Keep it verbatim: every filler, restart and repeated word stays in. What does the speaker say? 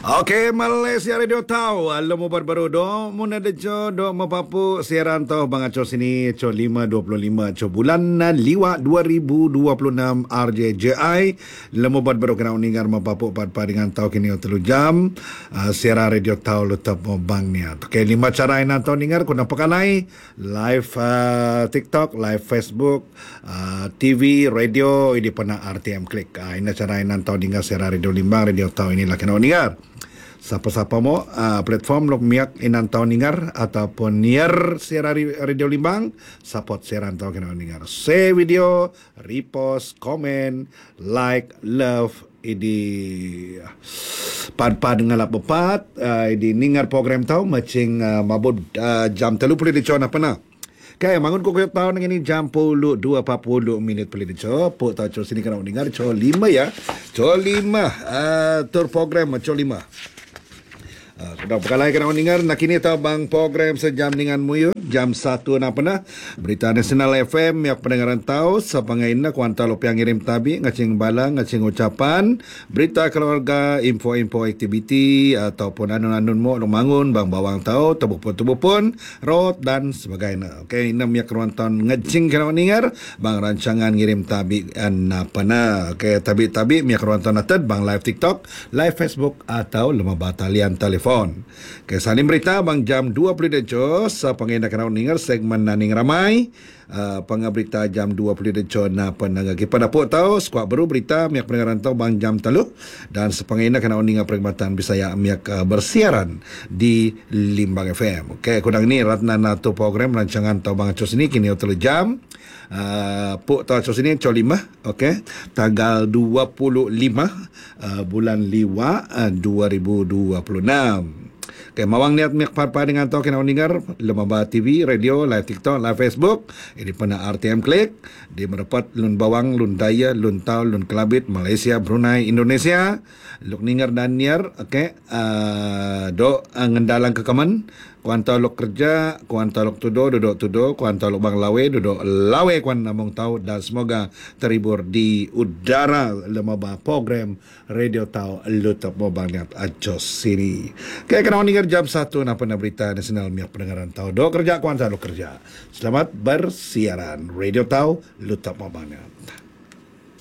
Okey, Malaysia Radio Tau. Alam mo baru do muna de jo do mapapu siaran tau bang aco sini co lima dua puluh lima co bulan liwa dua ribu dua puluh enam R J J I. Lemo baru kena uningar mapapu pad dengan tau kini telu jam. Uh, siaran Radio Tau letap mo bang niat. Okey, lima cara ina tau ningar kuna pakanai live uh, TikTok, live Facebook, uh, T V, radio ini pernah R T M klik. Uh, ina cara ina tau ningar siaran Radio Limbang Radio Tau ini lah kena uningar. Siapa-siapa mo uh, platform lok miak inan tau ningar ataupun niar siaran Radio Limbang support siaran tau kena ningar. Share video, repost, komen, like, love idi pad-pad dengan lap bepat uh, idi ningar program tau macing uh, mabud uh, jam telu pulih di cona pernah. Kaya mangun ko kaya tau nang ini jam puluh dua empat puluh minit pulih di cona. Po tau co sini kena ningar co lima ya. Co lima uh, tur program co lima. Uh, sudah berkalai kena dengar nak kini tahu bang program sejam dengan muyu jam satu nak pernah berita nasional F M yang pendengaran tahu sepangai ina kuanta lo yang ngirim tabi ngacing balang ngacing ucapan berita keluarga info-info aktiviti ataupun anun-anun mo lo mangun bang bawang tahu tubuh pun tubuh pun rot dan sebagainya. Okey, ina miak keruantan ngacing kena dengar bang rancangan ngirim tabi an pernah. Okey, tabi-tabi miak keruantan ated bang live TikTok, live Facebook atau lima batalian telefon. Ke saling berita bang jam dua puluh dejo sa pangenda kana ningar segmen naning ramai uh, pangaberita jam dua puluh dejo na panagagi pada po tau skuad baru berita miak pendengaran tau bang jam telu dan sepangenda kana ningar perkhidmatan Bisaya miak uh, bersiaran di Limbang F M. Okey, kudang ni ratna nato program rancangan tau bang acos ni kini telu jam. Uh, Puk tau acos ini co lima. Okey, tanggal dua puluh lima uh, bulan liwa uh, dua ribu dua puluh enam. Okay, mawang niat miak parpa dengan tau kena uningar lemaba T V, radio, live TikTok, live Facebook. Ini pernah R T M klik. Dia mendapat lun bawang, lun daya, lun tau, lun kelabit, Malaysia, Brunei, Indonesia. Luk ningar dan niar, okay. Uh, do uh, ngendalang kekaman. Kuanta lok kerja, kuanta lok tudo, duduk tudo, kuanta lok bang lawe, duduk lawe kuan namong tau dan semoga terhibur di udara lemaba program Radio Tau lutap mo bang niat acos sini. Kaya kena ningar jam satu na pernah berita nasional miak pendengaran tau. Do kerja kuanta lok kerja. Selamat bersiaran Radio Tau lutap mo bang niat.